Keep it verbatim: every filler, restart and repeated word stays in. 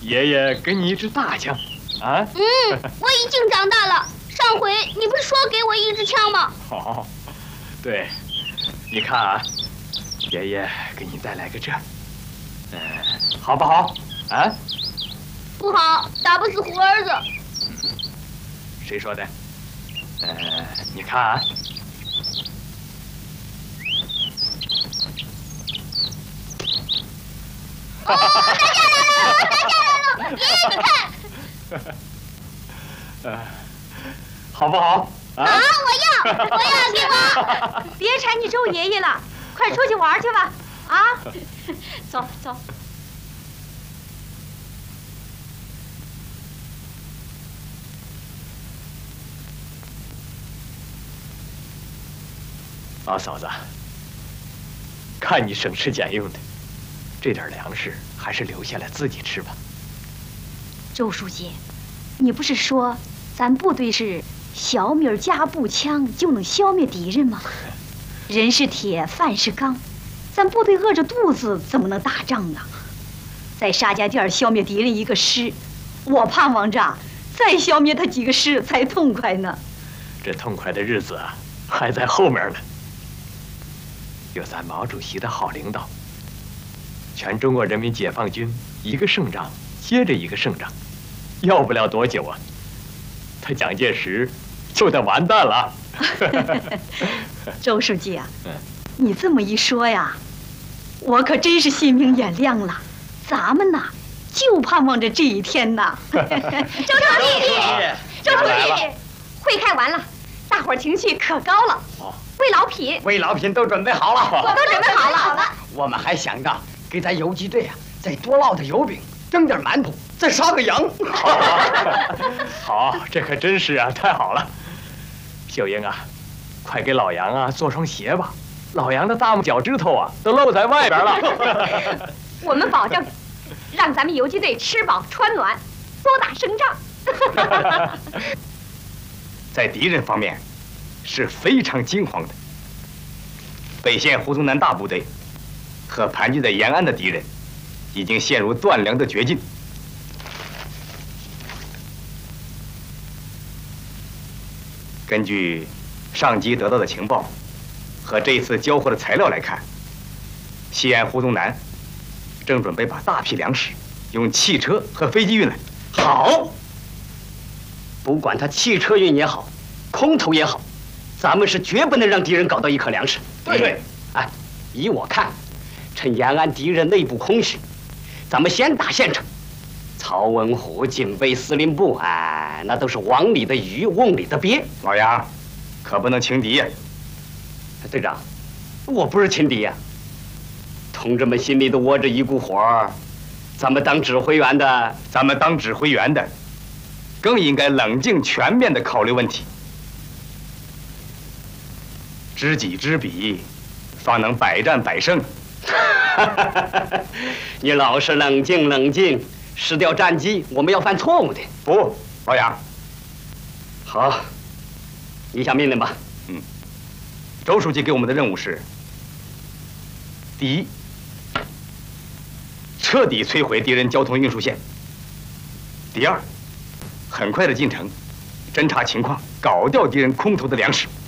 爷爷给你一支大枪，啊？ 嗯，我已经长大了。上回你不是说给我一支枪吗？ 好，对，你看啊，爷爷给你带来个这，嗯，好不好？啊？ 不好，打不死虎儿子。 谁说的？呃，你看啊。 哦，打下来了！打下来了！爷爷，你看， 呃，好不好？ 啊，啊我要，我要，给我！ 别缠你周爷爷了，快出去玩去吧！啊，走走。 老嫂子，看你省吃俭用的。 这点粮食还是留下来自己吃吧。 周书记，你不是说咱部队是小米加步枪就能消灭敌人吗？人是铁，饭是钢，咱部队饿着肚子怎么能打仗呢？在沙家店消灭敌人一个师，我盼望着再消灭他几个师才痛快呢。 这痛快的日子啊，还在后面呢。有咱毛主席的好领导。 全中国人民解放军一个胜仗接着一个胜仗，要不了多久啊，他蒋介石就得完蛋了。 周书记啊，嗯、你这么一说呀，我可真是心明眼亮了。咱们呐，就盼望着这一天呐。周书记，周书记，会开完了，大伙儿情绪可高了。哦，慰劳品， 慰劳品都准备好了， 我都准备好了。好了， 我们还想着。 给咱游击队啊，再多烙点油饼，蒸点馒头，再杀个羊。 好，这可真是啊，太好了！秀英啊，快给老杨啊做双鞋吧，老杨的大拇脚趾头啊都露在外边了。 我们保证，让咱们游击队吃饱穿暖，多打胜仗。 在敌人方面，是非常惊慌的。北线胡宗南大部队。 和盘踞在延安的敌人，已经陷入断粮的绝境。根据上级得到的情报和这一次交货的材料来看，西安胡宗南正准备把大批粮食用汽车和飞机运来。 好，不管他汽车运也好，空投也好，咱们是绝不能让敌人搞到一颗粮食。 对对， 哎，依我看。 趁延安敌人内部空虚，咱们先打县城。曹文虎、警备司令部，哎，那都是网里的鱼，瓮里的鳖。 老杨，可不能轻敌呀！ 队长，我不是轻敌呀。同志们心里都窝着一股火，咱们当指挥员的， 咱们当指挥员的，更应该冷静全面地考虑问题，知己知彼，方能百战百胜。 你老是冷静冷静，失掉战机，我们要犯错误的。 不，老杨。 好，你下命令吧。 嗯，周书记给我们的任务是：第一，彻底摧毁敌人交通运输线；第二，很快的进城，侦察情况，搞掉敌人空投的粮食。